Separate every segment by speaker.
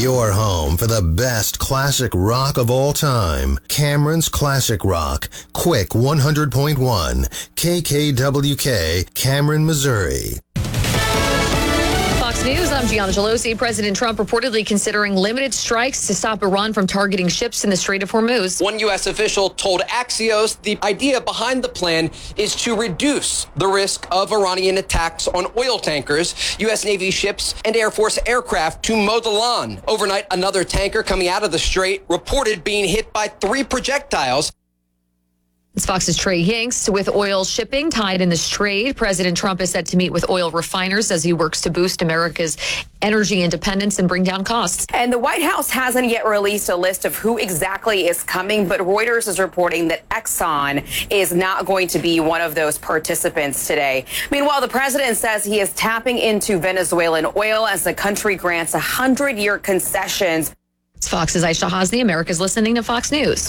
Speaker 1: your home for the best classic rock of all time. Cameron's Classic Rock, Quick 100.1, KKWK, Cameron, Missouri.
Speaker 2: Fox News, I'm Gianna Gelosi. President Trump reportedly considering limited strikes to stop Iran from targeting ships in the Strait of Hormuz.
Speaker 3: One U.S. official told Axios the idea behind the plan is to reduce the risk of Iranian attacks on oil tankers, U.S. Navy ships, and Air Force aircraft to mow the lawn. Overnight, another tanker coming out of the strait reported being hit by 3 projectiles.
Speaker 2: It's Fox's Trey Hinks. With oil shipping tied in the strait, President Trump is set to meet with oil refiners as he works to boost America's energy independence and bring down costs.
Speaker 4: And the White House hasn't yet released a list of who exactly is coming, but Reuters is reporting that Exxon is not going to be one of those participants today. Meanwhile, the president says he is tapping into Venezuelan oil as the country grants 100-year concessions.
Speaker 2: It's Fox's Aisha Hasni. America's listening to Fox News.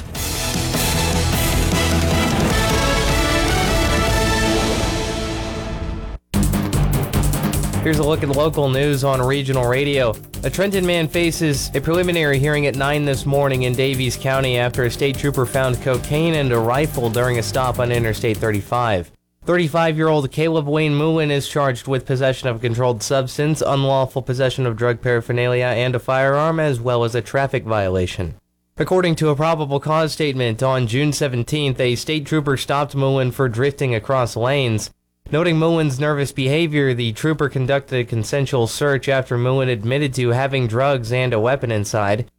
Speaker 5: Here's a look at local news on regional radio. A Trenton man faces a preliminary hearing at 9 this morning in Davies County after a state trooper found cocaine and a rifle during a stop on Interstate 35. 35-year-old Caleb Wayne Mullen is charged with possession of a controlled substance, unlawful possession of drug paraphernalia, and a firearm, as well as a traffic violation. According to a probable cause statement, on June 17th, a state trooper stopped Mullen for drifting across lanes. Noting Mullen's nervous behavior, the trooper conducted a consensual search after Mullen admitted to having drugs and a weapon inside.